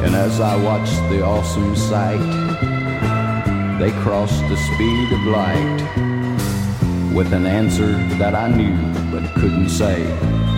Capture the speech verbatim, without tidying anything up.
And as I watched the awesome sight, they crossed the speed of light with an answer that I knew but couldn't say.